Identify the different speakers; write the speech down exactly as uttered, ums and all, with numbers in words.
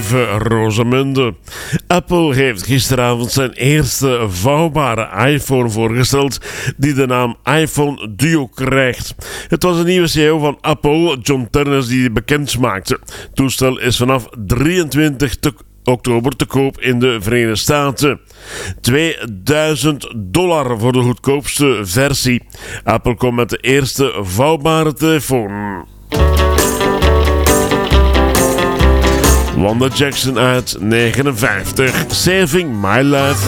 Speaker 1: lieve Rosamunde. Apple heeft gisteravond zijn eerste vouwbare iPhone voorgesteld, die de naam iPhone Duo krijgt. Het was een nieuwe C E O van Apple, John Ternus, die het bekend maakte. Het toestel is vanaf drieëntwintig oktober te koop in de Verenigde Staten. tweeduizend dollar voor de goedkoopste versie. Apple komt met de eerste vouwbare telefoon. Wanda Jackson uit negenenvijftig. Saving My Life.